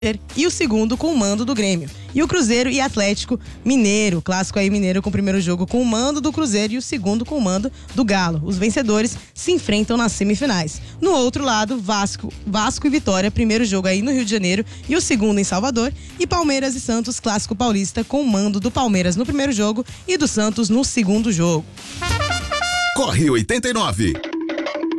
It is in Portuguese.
e o segundo com o mando do Grêmio. E o Cruzeiro e Atlético Mineiro, clássico aí mineiro com o primeiro jogo com o mando do Cruzeiro e o segundo com o mando do Galo. Os vencedores se enfrentam nas semifinais. No outro lado, Vasco e Vitória, primeiro jogo aí no Rio de Janeiro e o segundo em Salvador. E Palmeiras e Santos, clássico paulista com o mando do Palmeiras no primeiro jogo e do Santos no segundo jogo. Corre 89.